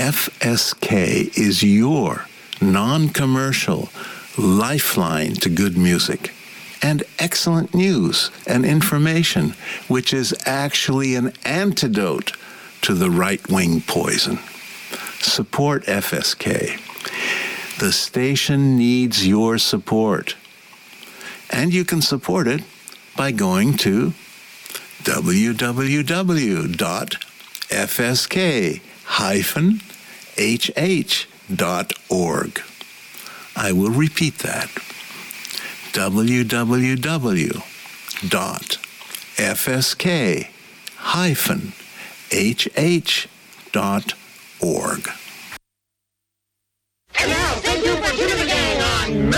FSK is your non-commercial lifeline to good music and excellent news and information, which is actually an antidote to the right-wing poison. Support FSK. The station needs your support. And you can support it by going to www.fsk-hh.org. I will repeat that. www.fsk-hh.org.